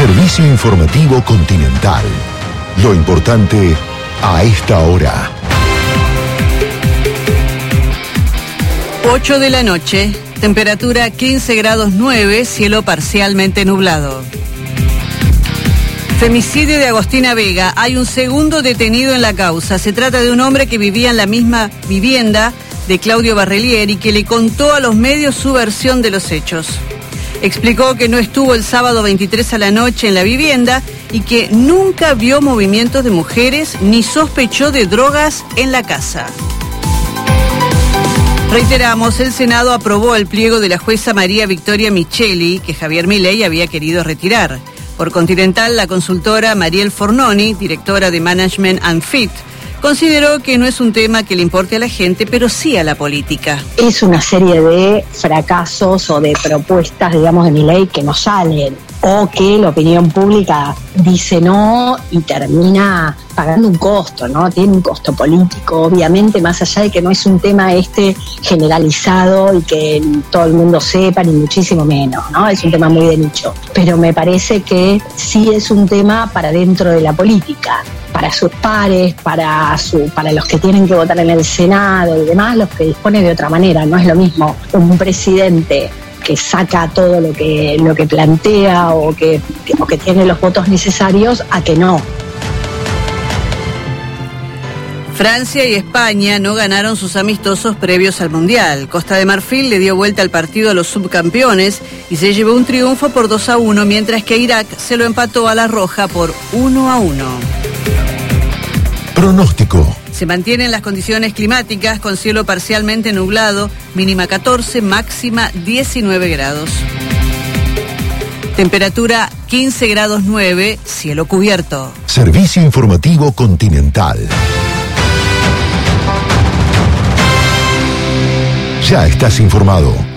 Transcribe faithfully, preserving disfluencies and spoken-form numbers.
Servicio informativo Continental. Lo importante a esta hora. ocho de la noche, temperatura quince grados nueve, cielo parcialmente nublado. Femicidio de Agostina Vega. Hay un segundo detenido en la causa. Se trata de un hombre que vivía en la misma vivienda de Claudio Barrelier y que le contó a los medios su versión de los hechos. Explicó que no estuvo el sábado veintitrés a la noche en la vivienda y que nunca vio movimientos de mujeres ni sospechó de drogas en la casa. Reiteramos, el Senado aprobó el pliego de la jueza María Victoria Micheli, que Javier Milei había querido retirar. Por Continental, la consultora Mariel Fornoni, directora de Management and Fit, consideró que no es un tema que le importe a la gente, pero sí a la política. Es una serie de fracasos o de propuestas, digamos, de Milei que no salen, o que la opinión pública dice no y termina pagando un costo, ¿no? Tiene un costo político, obviamente, más allá de que no es un tema este generalizado y que todo el mundo sepa, ni muchísimo menos, ¿no? Es un tema muy de nicho. Pero me parece que sí es un tema para dentro de la política, para sus pares, para su, para los que tienen que votar en el Senado y demás, los que disponen de otra manera. No es lo mismo un presidente que saca todo lo que, lo que plantea o que, que, o que tiene los votos necesarios a que no. Francia y España no ganaron sus amistosos previos al Mundial. Costa de Marfil le dio vuelta al partido a los subcampeones y se llevó un triunfo por dos a uno, mientras que Irak se lo empató a la Roja por uno a uno. Pronóstico. Se mantienen las condiciones climáticas con cielo parcialmente nublado, mínima catorce, máxima diecinueve grados. Temperatura quince grados nueve, cielo cubierto. Servicio informativo Continental. Ya estás informado.